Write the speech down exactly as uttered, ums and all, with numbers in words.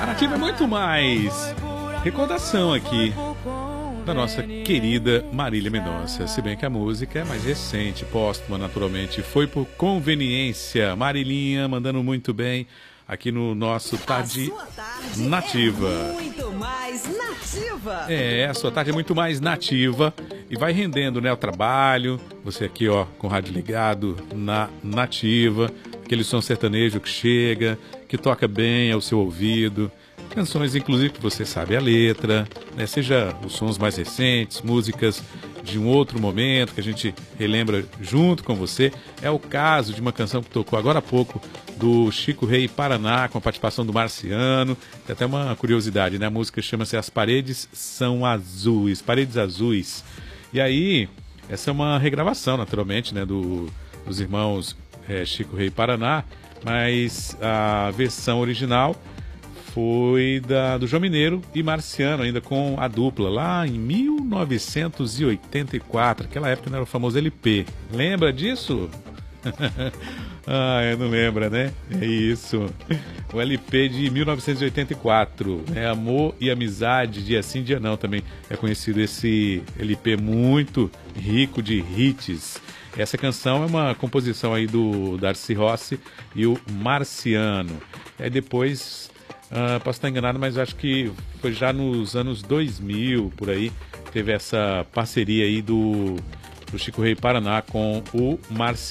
A Nativa é muito mais recordação aqui da nossa querida Marília Mendonça. Se bem que a música é mais recente, póstuma, naturalmente. Foi por conveniência. Marilinha mandando muito bem aqui no nosso Tarde Nativa. É muito mais nativa. É, a sua tarde é muito mais nativa e vai rendendo, né, o trabalho. Você aqui, ó, com o rádio ligado na Nativa, aquele som sertanejo que chega, que toca bem ao seu ouvido. Canções, inclusive, que você sabe a letra, né? Seja os sons mais recentes, músicas de um outro momento que a gente relembra junto com você. É o caso de uma canção que tocou agora há pouco do Chico Rei Paraná, com a participação do Marciano. Tem até uma curiosidade, né? A música chama-se As Paredes São Azuis, Paredes Azuis. E aí, essa é uma regravação, naturalmente, né? Do, dos irmãos é, Chico Rei Paraná, mas a versão original foi da, do João Mineiro e Marciano, ainda com a dupla, lá em mil novecentos e oitenta e quatro. Aquela época não era o famoso L P. Lembra disso? Ah, não lembra, né? É isso. O L P de mil novecentos e oitenta e quatro. Né? Amor e Amizade, Dia Sim, Dia Não. Também é conhecido esse L P muito rico de hits. Essa canção é uma composição aí do Darcy Rossi e o Marciano. Aí depois... Uh, posso estar enganado, mas acho que foi já nos anos dois mil, por aí, teve essa parceria aí do, do Chico Rei Paraná com o Marciano.